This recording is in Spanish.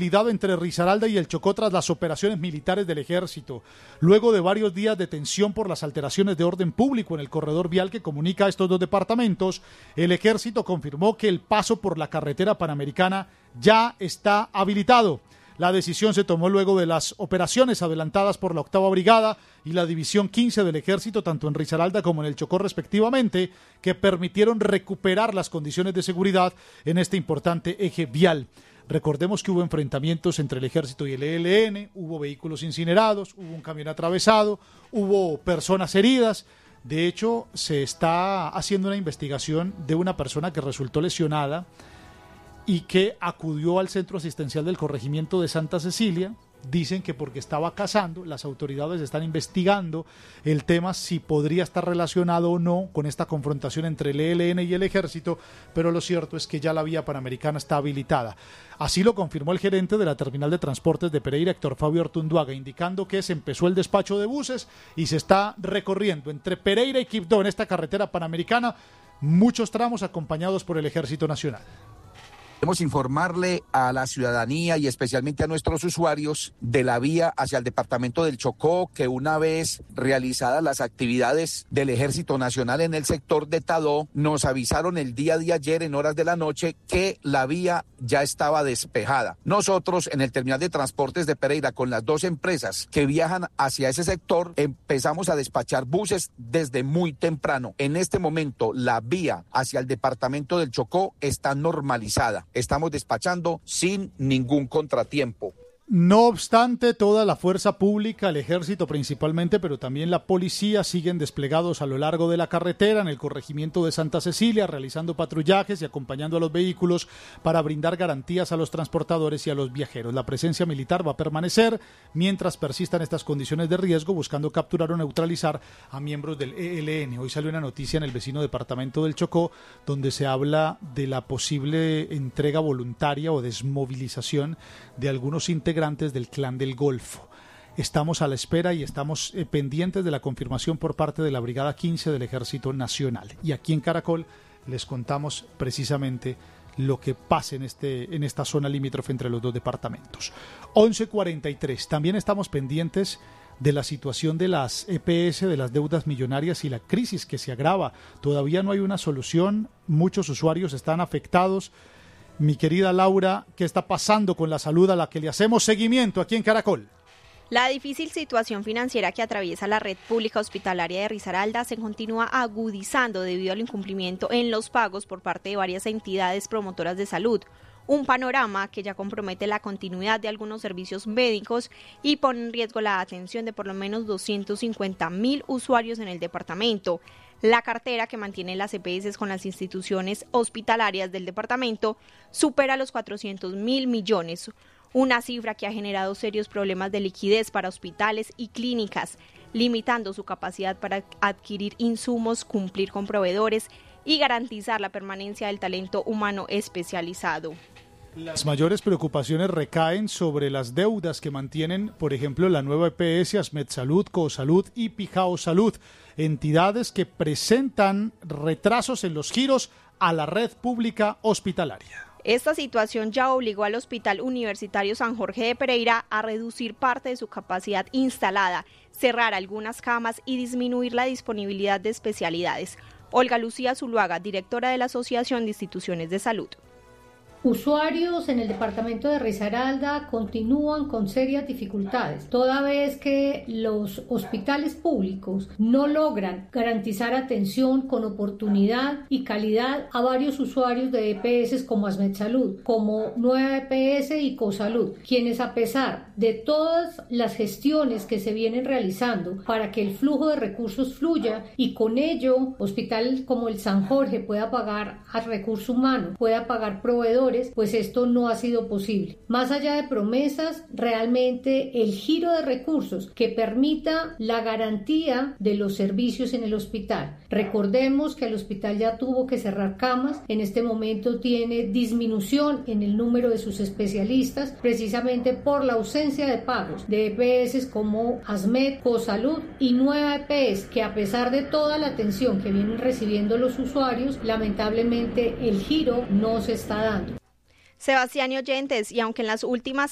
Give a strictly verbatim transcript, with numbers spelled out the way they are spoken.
movilidad entre Risaralda y el Chocó tras las operaciones militares del ejército. Luego de varios días de tensión por las alteraciones de orden público en el corredor vial que comunica a estos dos departamentos, el ejército confirmó que el paso por la carretera panamericana ya está habilitado. La decisión se tomó luego de las operaciones adelantadas por la octava Brigada y la División quince del Ejército, tanto en Risaralda como en el Chocó respectivamente, que permitieron recuperar las condiciones de seguridad en este importante eje vial. Recordemos que hubo enfrentamientos entre el Ejército y el E L N, hubo vehículos incinerados, hubo un camión atravesado, hubo personas heridas. De hecho, se está haciendo una investigación de una persona que resultó lesionada y que acudió al centro asistencial del corregimiento de Santa Cecilia. Dicen que porque estaba cazando, las autoridades están investigando el tema si podría estar relacionado o no con esta confrontación entre el E L N y el ejército, pero lo cierto es que ya la vía panamericana está habilitada. Así lo confirmó el gerente de la terminal de transportes de Pereira, Héctor Fabio Artunduaga, indicando que se empezó el despacho de buses y se está recorriendo entre Pereira y Quibdó en esta carretera panamericana muchos tramos acompañados por el Ejército Nacional. Queremos informarle a la ciudadanía y especialmente a nuestros usuarios de la vía hacia el departamento del Chocó, que una vez realizadas las actividades del Ejército Nacional en el sector de Tadó, nos avisaron el día de ayer en horas de la noche que la vía ya estaba despejada. Nosotros en el terminal de transportes de Pereira, con las dos empresas que viajan hacia ese sector, empezamos a despachar buses desde muy temprano. En este momento la vía hacia el departamento del Chocó está normalizada. Estamos despachando sin ningún contratiempo. No obstante, toda la fuerza pública, el ejército principalmente, pero también la policía, siguen desplegados a lo largo de la carretera en el corregimiento de Santa Cecilia, realizando patrullajes y acompañando a los vehículos para brindar garantías a los transportadores y a los viajeros. La presencia militar va a permanecer mientras persistan estas condiciones de riesgo, buscando capturar o neutralizar a miembros del E L N. Hoy salió una noticia en el vecino departamento del Chocó, donde se habla de la posible entrega voluntaria o desmovilización de algunos integrantes del Clan del Golfo. Estamos a la espera y estamos eh, pendientes de la confirmación por parte de la Brigada quince del Ejército Nacional. Y aquí en Caracol les contamos precisamente lo que pase en, este, en esta zona limítrofe entre los dos departamentos. once cuarenta y tres. También estamos pendientes de la situación de las E P S, de las deudas millonarias y la crisis que se agrava. Todavía no hay una solución, muchos usuarios están afectados. Mi querida Laura, ¿qué está pasando con la salud a la que le hacemos seguimiento aquí en Caracol? La difícil situación financiera que atraviesa la red pública hospitalaria de Risaralda se continúa agudizando debido al incumplimiento en los pagos por parte de varias entidades promotoras de salud. Un panorama que ya compromete la continuidad de algunos servicios médicos y pone en riesgo la atención de por lo menos doscientos cincuenta mil usuarios en el departamento. La cartera que mantiene las E P S con las instituciones hospitalarias del departamento supera los cuatrocientos mil millones, una cifra que ha generado serios problemas de liquidez para hospitales y clínicas, limitando su capacidad para adquirir insumos, cumplir con proveedores y garantizar la permanencia del talento humano especializado. Las mayores preocupaciones recaen sobre las deudas que mantienen, por ejemplo, la nueva E P S, Asmed Salud, Cosalud y Pijao Salud, entidades que presentan retrasos en los giros a la red pública hospitalaria. Esta situación ya obligó al Hospital Universitario San Jorge de Pereira a reducir parte de su capacidad instalada, cerrar algunas camas y disminuir la disponibilidad de especialidades. Olga Lucía Zuluaga, directora de la Asociación de Instituciones de Salud. Usuarios en el departamento de Risaralda continúan con serias dificultades, toda vez que los hospitales públicos no logran garantizar atención con oportunidad y calidad a varios usuarios de E P S como Asmed Salud, como Nueva E P S y Cosalud, quienes a pesar de todas las gestiones que se vienen realizando para que el flujo de recursos fluya y con ello hospitales como el San Jorge pueda pagar a recurso humano, pueda pagar proveedores, pues esto no ha sido posible. Más allá de promesas, realmente el giro de recursos que permita la garantía de los servicios en el hospital. Recordemos que el hospital ya tuvo que cerrar camas, en este momento tiene disminución en el número de sus especialistas, precisamente por la ausencia de pagos de E P S como Asmed, Cosalud y Nueva E P S, que a pesar de toda la atención que vienen recibiendo los usuarios, lamentablemente el giro no se está dando. Sebastián y oyentes, y aunque en las últimas